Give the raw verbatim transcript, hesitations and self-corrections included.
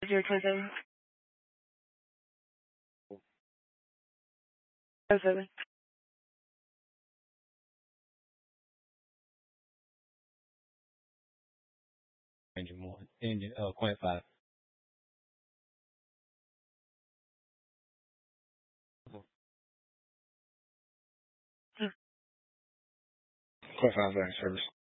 zero two seven. Oh seven. Engine one. Engine uh point five. Point five service.